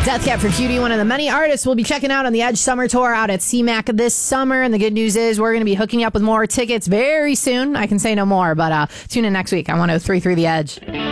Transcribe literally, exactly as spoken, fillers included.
Death Cab for Cutie, one of the many artists we'll be checking out on the Edge Summer Tour out at C MAC this summer. And the good news is we're going to be hooking up with more tickets very soon. I can say no more, but uh, tune in next week on one oh three point three The Edge.